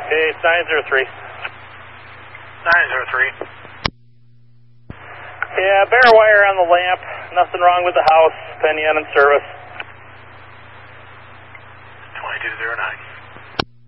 Hey, it's 903. 903. Yeah, bare wire on the lamp. Nothing wrong with the house. Penny on in service. 2209.